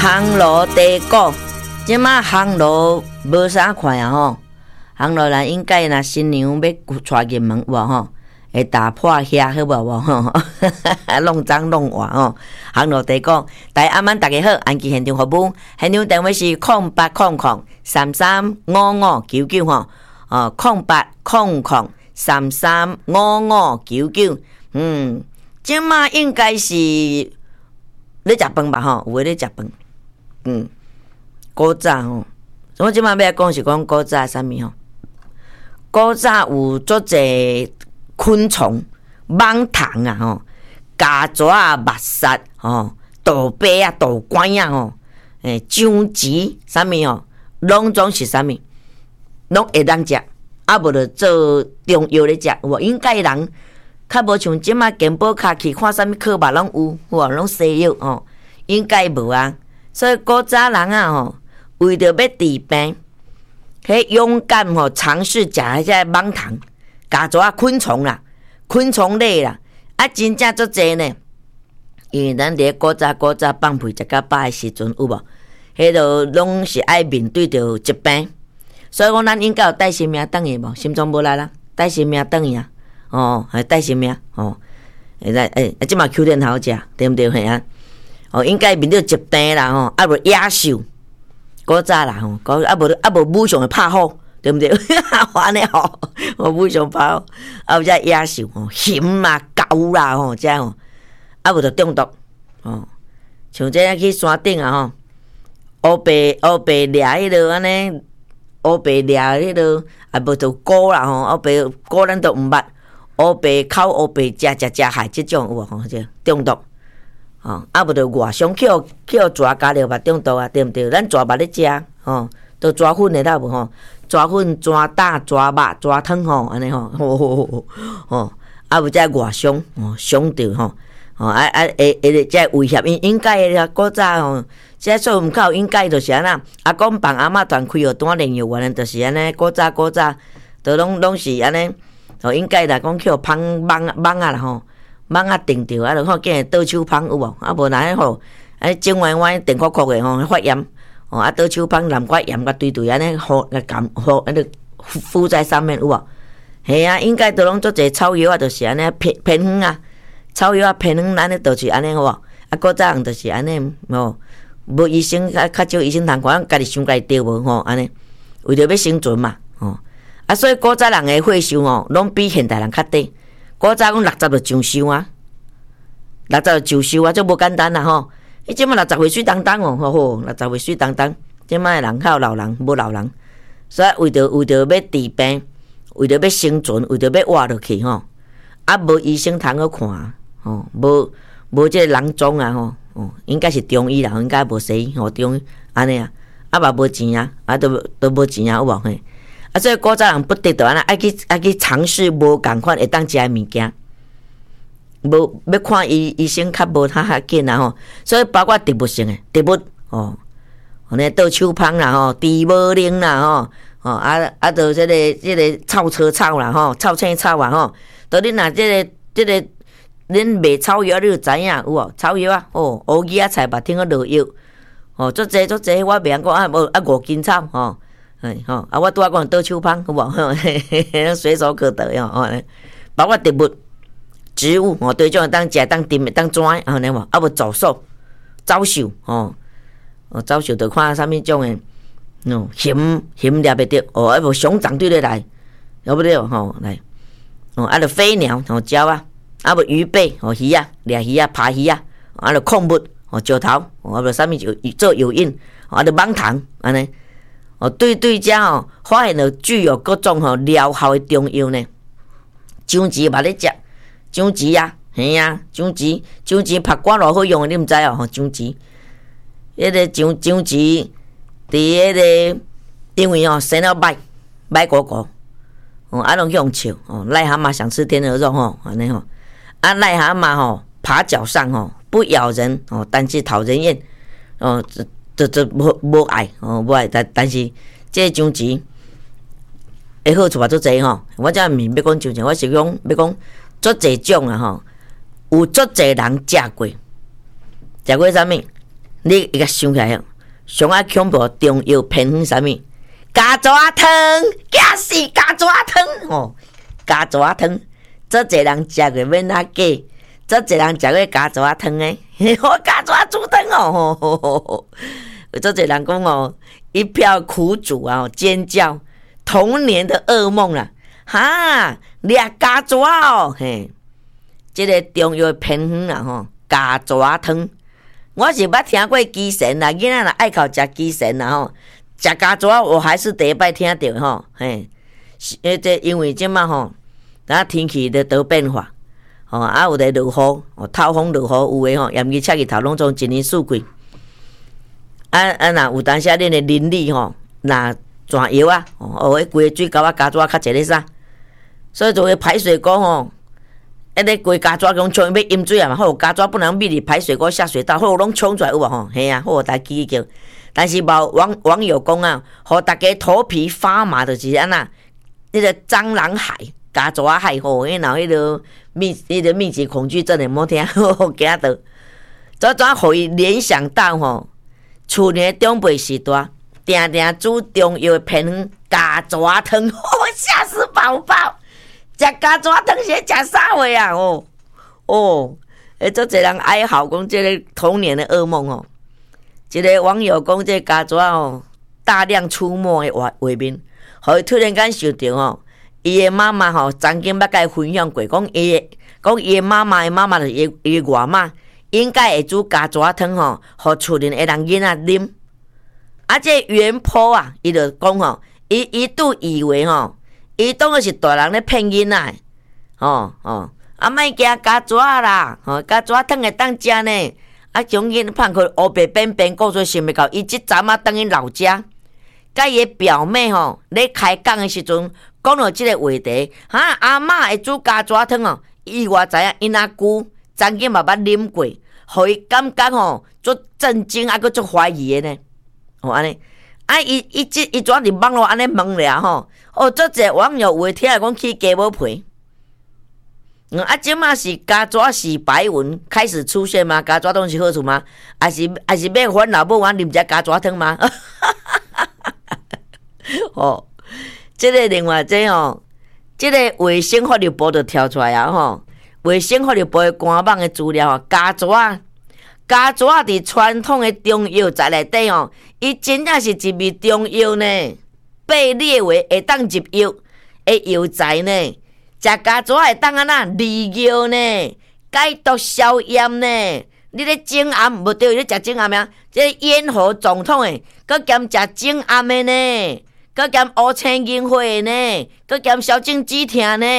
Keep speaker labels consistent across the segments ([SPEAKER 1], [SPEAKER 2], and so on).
[SPEAKER 1] 烘炉地鼓，即马烘炉无啥看啊吼，烘炉啦应该若新娘要带入门有无吼，会打破遐好无吼，弄脏弄活吼，烘炉地鼓，大家晚大家好，安吉现场服务，现场电话是0800335599吼，0800335599，即马应该是咧食饭吧吼，有诶咧食饭。古早吼，我即摆要讲是讲古早啥物吼？古早有足侪昆虫、蠓虫啊吼，家蛇啊、目虱吼、倒白啊、倒管啊吼，睭蜍啥物吼，拢总是啥物，拢会当食，啊无就做中药咧食，有无？应该人较无像即摆健保卡去看啥物科目拢有，有无？拢西药吼，应该无啊。所以古早人啊吼，为着要治病，迄勇敢吼尝试食迄只蠓虫、家蛇啊、昆虫啦、昆虫类啦，啊真正足济呢。因为咱伫古早放屁食到饱诶时阵有无？迄落拢是爱面对着疾病，所以讲咱应该有带性命转去无？心脏无力啦，带性命转去啊！哦，还带性命哦，会使即嘛 Q 点好食，对毋对？嘿啊！哦，应该面对疾病啦吼，啊无野兽，古早啦吼，啊无武上会拍虎，对毋对？安尼吼，武上拍虎，啊有只野兽吼，熊啦、狗啦吼，遮吼，啊无就中毒哦。像这去山顶啊吼，乌白掠迄落安尼，乌白掠迄落，啊无就菇啦吼，乌白菇咱都毋捌，乌白口乌白食害即种有无吼？这中毒。哦，啊无就外伤去蛇加了嘛中毒啊，对毋对？咱蛇肉咧食，吼，都蛇粉的啦无吼？蛇粉、蛇胆、蛇肉、蛇汤吼，安尼吼，吼，啊有遮外伤，伤着吼，会遮威胁，应该啦，古早吼，遮所以毋靠应该就是安那，阿公帮阿嬷团开学单练药员，就是安尼，古早，都拢是安尼，吼，应该啦，讲去互芳蠓啊啦吼。蠓啊定着啊，就好见倒手芳有无？啊无若迄吼，整歪电酷酷的吼，发炎，哦啊倒手芳、南瓜盐甲堆安尼，糊甲含糊，敷在上面有无？系啊，应该都拢做者草药啊，就是安尼偏远啊，草药啊偏远，咱咧就是安尼有无？啊古早人就是安尼吼，无医生较少医生通看，家己想家己着无吼，安尼为着要生存嘛，吼啊，所以古早人的血寿吼，拢比现代人较低。古早讲60就上寿啊，60就上寿啊，这无简单啦吼！伊即摆60岁水当当哦，吼，60岁水当当，即摆人较有老人，无老人，所以为着要治病，为着要生存，为着要活落去吼，啊无医生通去看，吼，无即个人种啊吼，应该是中医啦，应该无西医吼，中医安尼啊，啊嘛无钱啊，啊都无钱啊，有无嘿？啊，所以古早人不得着安尼，爱去尝试无共款会当食诶物件，无要看医生较无较紧啊吼。所以包括植物性诶植物哦，安倒手芳啦吼，猪毛奶啦吼，啊，就即个臭车草啦吼，臭青草啊吼，都恁若即个恁卖草药你就知影有无？草药啊，乌鸡仔菜吧，听个落药，足济，我袂晓讲啊，无啊五斤草吼。吼，啊！我拄仔讲倒手芳，有无？随手可得哟，包括植物，对种当食、当炖、当转，安尼无？啊无走兽，走兽，走兽着看啥物种诶，熊掠袂着，啊无熊掌对咧来，对不对？吼来，啊着飞鸟，鸟啊，啊无鱼鳖，鱼啊，掠鱼啊，爬鱼啊，啊着矿物，石头，啊无啥物就做有印，啊着蠓虫，安尼。对遮吼，发现了具有各种疗效的中药呢。姜子嘛咧食，姜子啊，嘿啊，姜子拍瓜偌好用的，你毋知哦？姜子，迄个姜子，伫迄个，因为生了歹果果，啊拢用笑，癞蛤蟆想吃天鹅肉安尼啊癞蛤蟆爬脚上不咬人但是讨人厌就无爱无爱，但是这姜子的好处嘛足济我遮毋是要讲姜子，我是讲要讲足济种啊有足济人食过啥物你会甲想起来，上爱恐怖中药偏方啥物？加蛇汤，假死加蛇汤哦，加蛇汤，做侪人食过免哪假，做侪人食过加蛇汤诶，我加蛇煮汤哦，做侪人讲哦，一票苦主啊，尖叫，童年的噩梦啦，哈，掠加蛇哦，嘿，这个中药偏方啦吼，加蛇汤，我是捌听过鸡神啦，囡仔若爱靠食鸡神啦吼。食加蛇我还是第一摆听到吼，嘿，这因为即马吼，咱天气咧多变化，吼啊有咧落雨，透风落雨，有诶吼，炎日赤日头拢总一年四季。若有当时恁诶邻里吼，若转药啊，迄规个水沟啊加蛇较侪咧啥，所以就会排水沟吼，迄个规加蛇拢冲要饮水啊嘛，好加蛇不能秘入排水沟下水道，好拢冲出来有无吼？嘿啊，好大记叫。但是网友讲啊，互大家头皮发麻就是安那，迄个蟑螂害、加蛇害吼，然后迄个密集恐惧症的莫听，惊到，怎互伊联想到吼，厝里长辈时代，定定煮中药的偏方加蛇汤，吓死宝宝！食加蛇汤是食啥话啊？做侪人哀嚎讲，这个童年的噩梦哦。一个网友讲，这加蛇哦，大量出没的画面，互伊突然间想到吼，伊的妈妈吼，曾经捌甲伊分享过，讲伊的妈妈就是伊外妈，应该会煮加蛇汤吼，互厝里的人囡仔啉。啊，这原坡啊，伊就讲吼，伊一度以为吼，伊当作是大人咧骗囡仔，啊，莫惊加蛇啦，加蛇汤会当食呢。啊，将囡胖去黑白变变，顾做想袂到，伊即阵啊，等于老家，甲伊表妹吼咧开讲的时阵，讲到即个话题，阿嬷会煮加蛇汤哦，意外知影因阿姑曾经嘛捌啉过，互伊感觉吼足震惊，啊，佮足怀疑的呢，安尼，伊怎伫网络安尼问了吼，足侪网友话听来讲起鸡母皮。即马是加蛇洗白文开始出现吗？加蛇汤是好处吗？还是要阮老母阮啉只加蛇汤吗？这个另外这这个卫生法律部就跳出来啊卫生法律部的官网的资料加蛇伫传统的中药材内底伊真正是一味中药呢，被列为会当入药的药材呢。食加蛇会当安那利尿呢，解毒消炎呢。你咧种暗无对，你食种暗呀？这咽喉总统诶，佮兼食种暗的呢，佮兼乌青银花的呢，佮兼消肿止痛呢。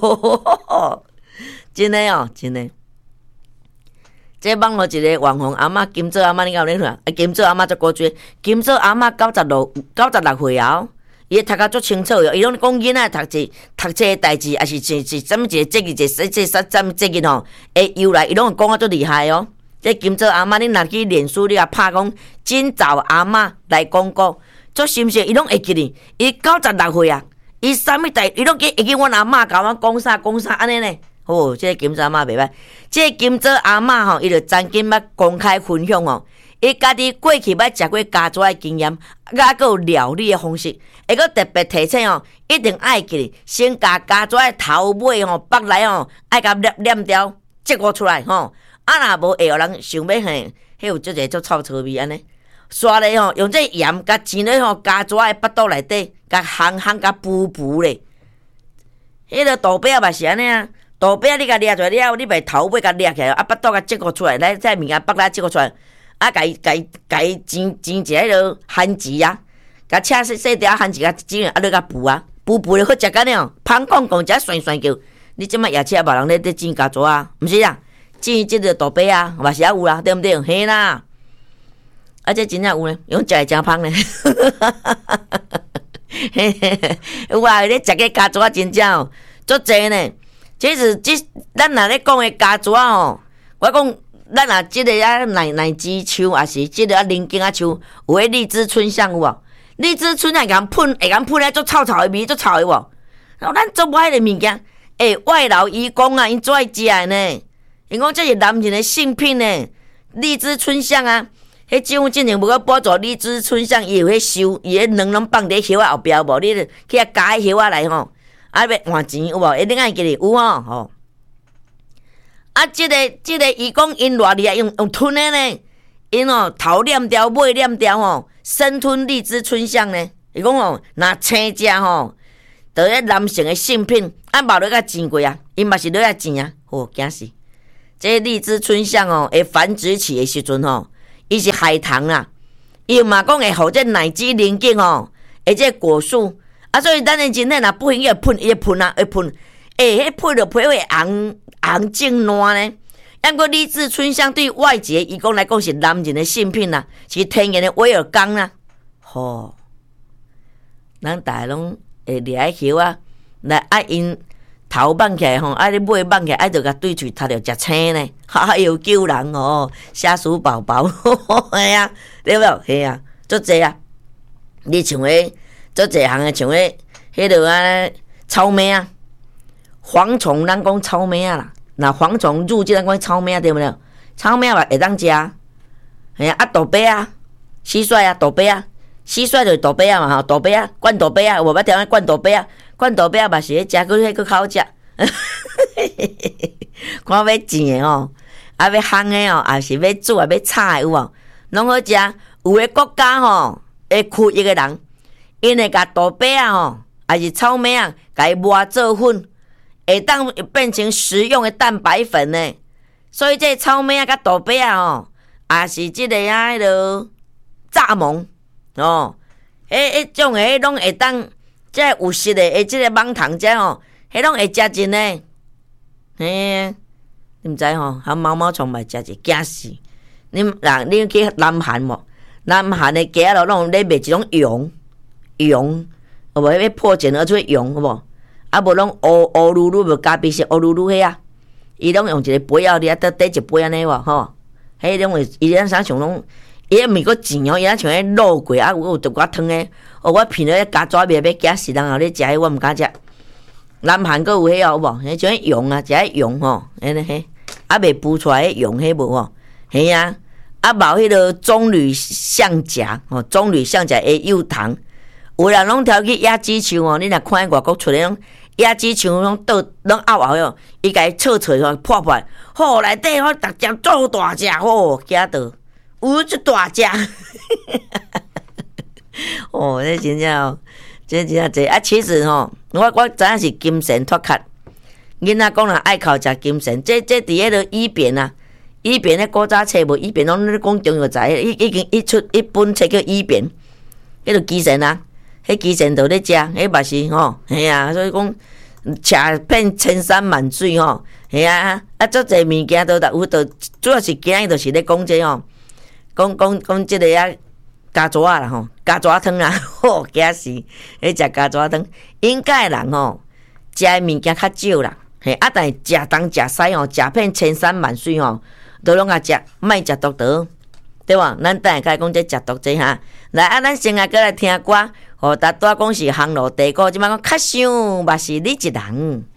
[SPEAKER 1] 真的真的。这网络一个网红阿嬷金泽阿嬷，你有咧看？金泽阿嬷足古锥，金泽阿嬷96岁啊。伊读甲足清楚哟，伊拢讲囡仔读册的代志，还是什么一个职业，什么职业吼？会由来，伊拢讲啊足厉害哦。这金泽阿嬷，你若去脸书，你啊拍讲今早阿嬷来广告，足是毋是？伊拢会记哩。伊96岁啊，伊啥物代，伊拢会记阮阿嬷甲阮讲啥安尼呢？这个金泽阿嬷袂歹。这个金泽阿嬷吼，伊就曾经捌公开分享哦。伊家己过去捌食过加蛇的经验，啊，佮有料理的方式，会佮特别提醒一定爱记哩，先甲加蛇的头尾剥来爱甲念掉，接过出来若无会有人想要迄有即个足臭味安尼。刷咧用这盐甲浸咧加蛇的腹肚内底，甲烘甲浮咧。迄个豆饼嘛是安尼啊，豆饼你甲掠出来了，你袂头尾甲掠起来，腹肚甲接过出来，来再物件剥来接过出来。甲伊煎一个迄落番薯啊，甲切细条番薯啊，煎落甲浮咧好食干了，香讲食酸叫。你即摆夜市无人咧煎加蛇啊？毋是啊，煎即个豆饼啊，嘛是也有啦，对毋对？嘿啦，这真正有咧，用食会真芳咧。哇，你食个加蛇真正足济呢。咱若咧讲的加蛇我讲。咱若即个奶枝树，也是即个菱茎树，有迄荔枝春香有无？荔枝春香会敢喷来足臭的味，足臭的无？咱做无迄个物件，外劳伊讲啊，因最爱食的呢。因讲这是男人的性品呢，荔枝春香啊，迄迄政府进前无个补助荔枝春香，伊有迄收，伊迄卵拢放伫叶仔后壁无，你去遐加叶仔来吼，啊要换钱有无？你爱记哩有吼。啊，即个伊讲因偌厉害，用吞的呢，因头念掉，尾念掉吼，生吞荔枝春香呢。伊讲吼，若生食吼，着迄男性的性品，啊冇落甲钱贵啊，因嘛是落甲钱啊，惊死！这荔枝春香哦，会繁殖期的时阵吼，伊是海棠啦，伊嘛讲会互这奶汁凝结吼，而且果树啊，所以咱的人体若不行，会喷啊，会喷，迄喷着皮会红净烂呢。因过荔枝春香对外界伊讲来讲是男人的性品啦，是天然的威尔刚啦，吼，咱大家拢会掠迄啊，来啊因。头放起来吼，啊你尾放起来，啊着甲对喙踢着食青呢，哈又救人哦，虾鼠宝宝，系啊，对无？系啊，足济啊！你像迄足济项诶，像迄落啊草莓啊，蝗虫咱讲草莓啊啦，那蝗虫入境咱讲草莓啊，对不对？草莓嘛会当食，系啊，大伯啊，蟋蟀啊，大伯啊，蟋蟀就是大伯啊嘛吼，大伯啊，灌大伯啊，有无捌听讲灌大伯啊？罐豆饼嘛是咧食，佮迄个好食，看要煎的吼，啊要烘的哦，也是要煮啊要炒的有无？拢好食。有个国家吼，会区一个人，因会甲豆饼啊吼，还是草莓啊，甲伊磨做粉，会当变成食用的蛋白粉呢。所以这草莓啊甲豆饼啊吼，也是即个啊迄落蚱蜢哦，迄种诶拢会当。即有实的，即个芒糖遮吼，迄拢会食真呢。嘿，你毋知吼，还毛毛虫嘛食一惊死。你去南韩无？南韩的街路拢咧卖一种蛹，有无？迄破茧而出蛹，有无？啊无拢乌噜噜，无咖啡色乌噜噜迄啊。伊拢用一个杯仔，你啊倒一杯安尼无吼？迄种会，伊咱啥像拢。伊毋是个钱哦，伊像迄肉桂啊，有着我汤诶。哦，我片了加纸面要惊死人后咧食迄，我毋敢食。南韩阁有迄有无？迄像迄蛹啊，食迄蛹吼，迄啊未孵出来迄蛹迄无吼，嘿啊，啊冇迄个棕榈象甲吼，棕榈象甲会幼虫，有人拢挑去野鸡树哦，你若看外国出来拢野鸡树拢倒拢拗拗哟，伊家己戳吼破破，吼内底吼逐只做大只吼，惊到。有这大只，哦，这真正哦，这真正济啊！其实吼，我知影是金神脱壳，囡仔讲人爱靠食金神，这伫迄个医变啊，医变咧古早册无医变，拢咧讲中药材，已经出一本册叫医变，迄个鸡神啊，迄鸡神都咧食，迄嘛是吼，系啊，所以讲吃遍千山万水吼，系啊，啊，足济物件都有，主要是今日就是咧讲这吼。讲即个啊，加纸啊啦吼，加纸汤啦，吼惊死！迄食加纸汤，应该人吼食诶物件较少啦，嘿啊，但是食东食西吼，食遍千山万水吼，都拢啊食，莫食毒倒，对无？咱等下开讲这食毒这哈，来啊，咱先来过来听歌，互大多讲是航路地沟，即摆讲较想嘛是你一人。